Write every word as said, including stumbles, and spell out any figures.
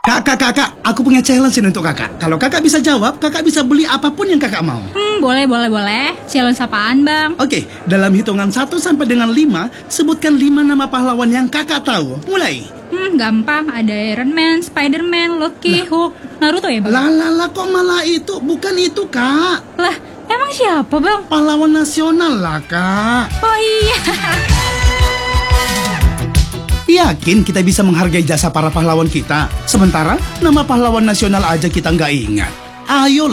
Kakak, kakak, aku punya challenge ini untuk kakak. Kalau kakak bisa jawab, kakak bisa beli apapun yang kakak mau. Hmm, boleh, boleh, boleh. Challenge apaan, Bang? Oke, dalam hitungan satu sampai dengan lima, sebutkan lima nama pahlawan yang kakak tahu. Mulai. Hmm, gampang. Ada Iron Man, Spider-Man, Loki, Hulk, Naruto ya, Bang? Lah, lah, lah, kok malah itu? Bukan itu, kak. Lah, emang siapa, Bang? Pahlawan nasional lah, kak. Oh iya. Yakin kita bisa menghargai jasa para pahlawan kita? Sementara nama pahlawan nasional aja kita nggak ingat. Ayo